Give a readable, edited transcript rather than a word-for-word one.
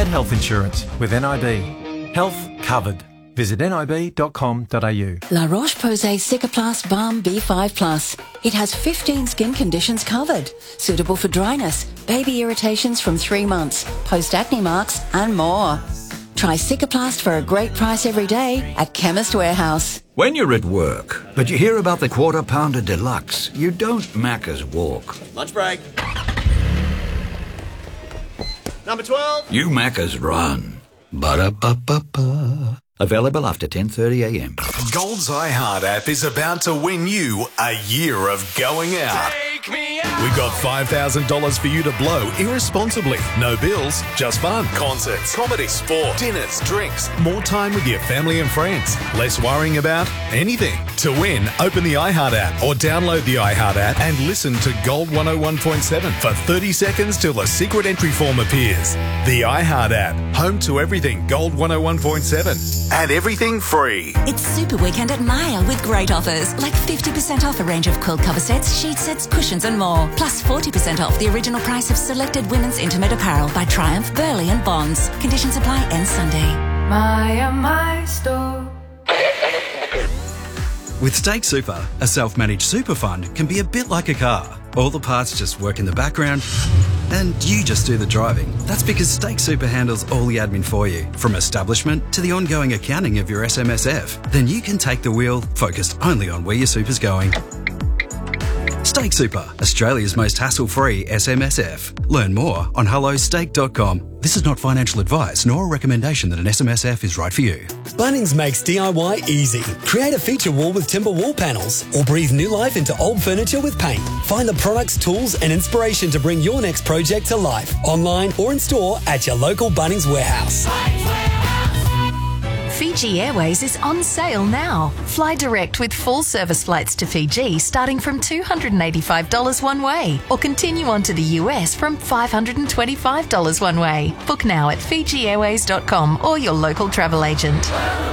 Get health insurance with NIB. Health covered. Visit nib.com.au. La Roche-Posay Cicaplast Balm B5 Plus. It has 15 skin conditions covered. Suitable for dryness, baby irritations from 3 months, post-acne marks and more. Try Cicaplast for a great price every day at Chemist Warehouse. When you're at work, but you hear about the Quarter Pounder Deluxe, you don't Macca's walk. Lunch break. Number 12. You Macca's run. Ba-da-ba-ba-ba. Available after 10:30am. Gold's iHeart app is about to win you a year of going out. Take me out. We got $5,000 for you to blow irresponsibly. No bills, just fun. Concerts, comedy, sport, dinners, drinks, more time with your family and friends. Less worrying about anything. To win, open the iHeart app or download the iHeart app and listen to Gold 101.7 for 30 seconds till the secret entry form appears. The iHeart app, home to everything Gold 101.7 and everything free. It's Super Weekend at Myer with great offers, like 50% off a range of quilt cover sets, sheet sets, cushions and more. Plus 40% off the original price of selected women's intimate apparel by Triumph, Burley and Bonds. Conditions apply end Sunday. Myer, my store. With Stake Super, a self-managed super fund can be a bit like a car. All the parts just work in the background and you just do the driving. That's because Stake Super handles all the admin for you, from establishment to the ongoing accounting of your SMSF. Then you can take the wheel, focused only on where your super's going. Stake Super, Australia's most hassle-free SMSF. Learn more on hellostake.com. This is not financial advice nor a recommendation that an SMSF is right for you. Bunnings makes DIY easy. Create a feature wall with timber wall panels or breathe new life into old furniture with paint. Find the products, tools and inspiration to bring your next project to life, online or in store at your local Bunnings warehouse. Fiji Airways is on sale now. Fly direct with full service flights to Fiji starting from $285 one way, or continue on to the US from $525 one way. Book now at FijiAirways.com or your local travel agent.